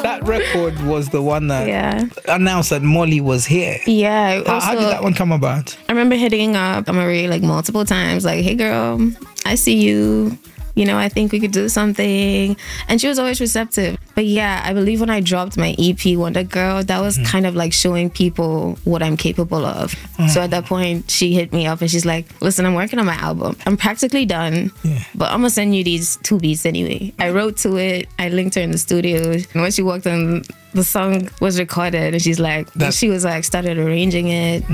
that record was the one that announced that Molly was here. Yeah. How did that one come about? I remember hitting up Marie like multiple times, like, hey girl, I see you. You know, I think we could do something. And she was always receptive. But yeah, I believe when I dropped my EP, Wonder Girl, that was kind of like showing people what I'm capable of. So at that point, she hit me up and she's like, listen, I'm working on my album. I'm practically done, but I'm going to send you these 2 beats anyway. I wrote to it. I linked her in the studio. And when she walked in, the song was recorded and she's like, she was like, started arranging it.